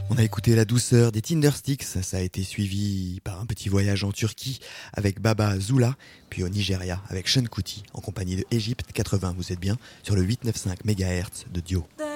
On a écouté la douceur des Tindersticks, ça a été suivi par un petit voyage en Turquie avec Baba Zula, puis au Nigeria avec Sean Kuti en compagnie de Egypte 80, vous êtes bien, sur le 895 MHz de Dio.